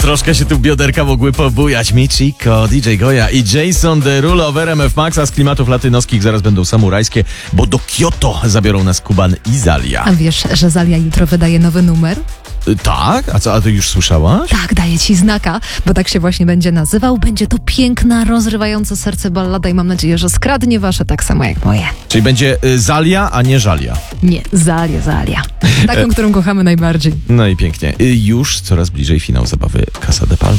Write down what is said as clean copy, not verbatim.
Troszkę się tu bioderka mogły pobujać. Michiko, DJ Goja i Jason Derulo w RMF Max, a z klimatów latynoskich zaraz będą samurajskie, bo do Kyoto zabiorą nas Kuban i Zalia. A wiesz, że Zalia jutro wydaje nowy numer? Tak? A co, a ty już słyszałaś? Tak, daję ci znaka, bo tak się właśnie będzie nazywał. Będzie to piękna, rozrywająca serce ballada i mam nadzieję, że skradnie wasze tak samo jak moje. Czyli będzie Zalia, a nie Żalia. Nie, Zalia. Taką, którą kochamy najbardziej. No i pięknie. Już coraz bliżej finał zabawy Casa de Papel.